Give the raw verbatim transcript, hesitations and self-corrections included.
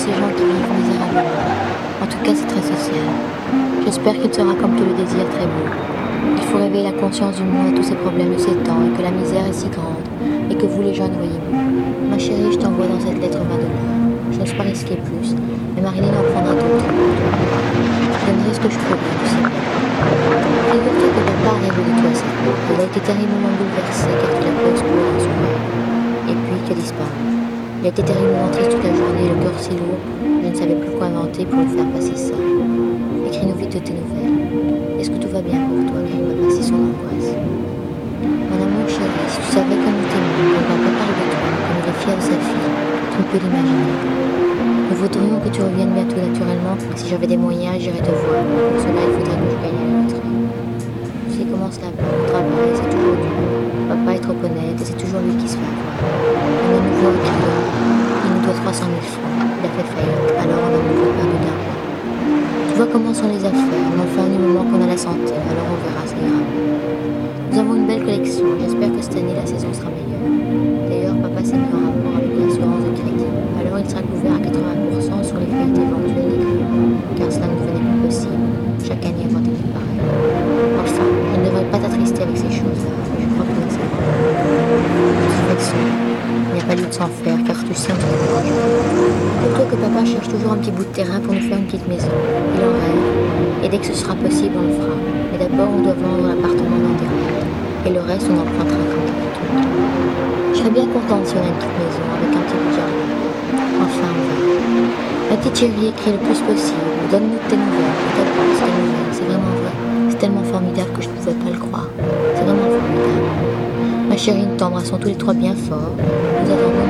ces gens qui vivent misérablement. En tout cas, c'est très social. J'espère qu'il sera comme tu le désires très beau. Il faut réveiller la conscience du monde à tous ces problèmes de ces temps et que la misère est si grande et que vous les jeunes voyez mieux. Ma chérie, je t'envoie dans cette lettre vingt dollars. Je n'ose pas risquer plus, mais Marilyn en prendra d'autres pour toi. Je donnerai ce que je pourrai, tu sais bien. Figure-toi que papa a rêvé de toi cette nuit. Il a été terriblement bouleversé car tu l'as pris au secours dans son rêve. Et puis tu as disparu. Il a été terriblement triste toute la journée, le cœur si lourd, je ne savais plus quoi inventer pour le faire passer ça. Écris-nous vite de tes nouvelles. Est-ce que tout va bien pour toi car il m'a passé son angoisse. Mon amour chéri, si tu savais comme il t'aime, comme papa parle de toi, comme il est fier de sa fille, tu ne peux l'imaginer. Nous voudrions que tu reviennes bientôt naturellement, si j'avais des moyens, j'irais te voir. Pour cela, il faudrait que je gagne la loterie. Tu sais comment cela va, au travail, c'est toujours dur. Papa est trop honnête et c'est toujours lui qui se fait avoir. On a nouveau un client, il nous doit trois cent mille francs. Il a fait faillite, alors on a nouveau perdu d'argent. Tu vois comment sont les affaires, mais enfin du moment qu'on a la santé, alors on verra, ça ira. Nous avons une belle collection, j'espère que cette année la saison sera meilleure. D'ailleurs, papa s'est mis en rapport avec l'assurance de crédit, alors il sera couvert à quatre-vingts pour cent sur les faillites éventuelles des clients, car cela ne devenait plus possible, chaque année avant des coups pareils. Enfin, je ne devrais pas t'attrister avec ces choses-là, mais je crois que c'est bon. Satisfaction, il n'y a pas lieu de s'en faire, car tu sais, on se dérange. Dis-toi que papa cherche toujours un petit bout de terrain pour nous faire une petite maison. Il en rêve, et dès que ce sera possible, on le fera. Mais d'abord, on doit vendre l'appartement dans des rentes, et le reste, on empruntera comme d'habitude. Je serais bien contente si on a une petite maison avec un petit budget. Enfin, on verra. Ma petite chérie, écris le plus possible. Donne-nous tes nouvelles. Peut-être pas tes nouvelles. C'est vraiment vrai. C'est tellement formidable que je ne pouvais pas le croire. C'est vraiment formidable. Ma chérie, nous t'embrassons tous les trois bien fort. Nous attendons